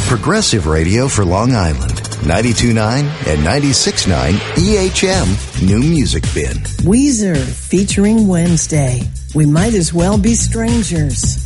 Progressive radio for Long Island. 92.9 and 96.9 EHM New Music Bin. Weezer featuring Wednesday. We might as well be strangers.